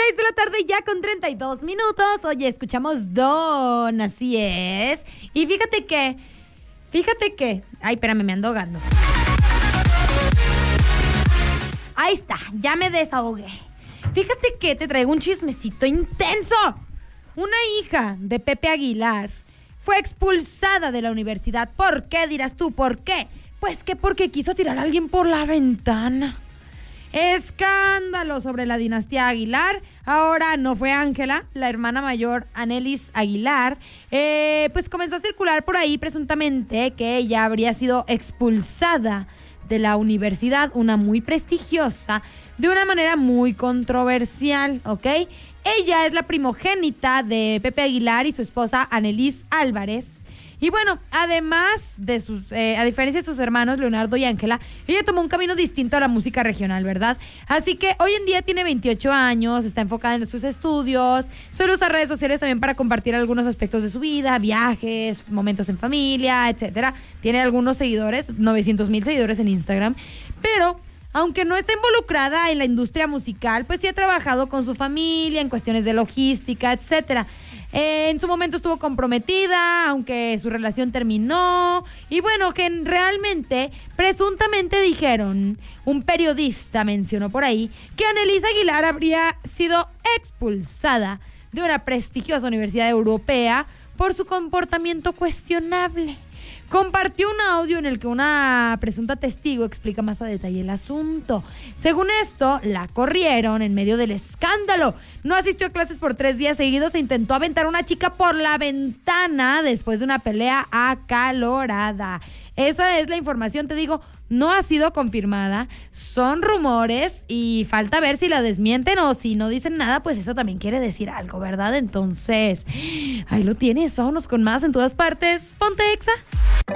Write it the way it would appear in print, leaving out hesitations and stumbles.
6 de la tarde ya con 32 minutos. Oye, escuchamos Don, así es. Y fíjate que... Ay, espérame, me ando ahogando. Ahí está, ya me desahogué. Fíjate que te traigo un chismecito intenso. Una hija de Pepe Aguilar fue expulsada de la universidad. ¿Por qué, dirás tú? ¿Por qué? Pues que porque quiso tirar a alguien por la ventana. Escándalo sobre la dinastía Aguilar. Ahora no fue Ángela, la hermana mayor Anelis Aguilar, pues comenzó a circular por ahí presuntamente que ella habría sido expulsada de la universidad, una muy prestigiosa, de una manera muy controversial, ¿ok? Ella es la primogénita de Pepe Aguilar y su esposa Anelis Álvarez. Y bueno, además de a diferencia de sus hermanos Leonardo y Ángela, ella tomó un camino distinto a la música regional, ¿verdad? Así que hoy en día tiene 28 años, está enfocada en sus estudios, suele usar redes sociales también para compartir algunos aspectos de su vida, viajes, momentos en familia, etcétera. Tiene algunos seguidores, 900,000 seguidores en Instagram, pero aunque no está involucrada en la industria musical, pues sí ha trabajado con su familia en cuestiones de logística, etcétera. En su momento estuvo comprometida, aunque su relación terminó. Y bueno, que realmente, presuntamente dijeron, un periodista mencionó por ahí, que Anelis Aguilar habría sido expulsada de una prestigiosa universidad europea por su comportamiento cuestionable. Compartió un audio en el que una presunta testigo explica más a detalle el asunto. Según esto, la corrieron en medio del escándalo. No asistió a clases por 3 días seguidos e intentó aventar a una chica por la ventana después de una pelea acalorada. Esa es la información, te digo, no ha sido confirmada, son rumores y falta ver si la desmienten o si no dicen nada, pues eso también quiere decir algo, ¿verdad? Entonces, ahí lo tienes, vámonos con más en todas partes. Ponte Exa.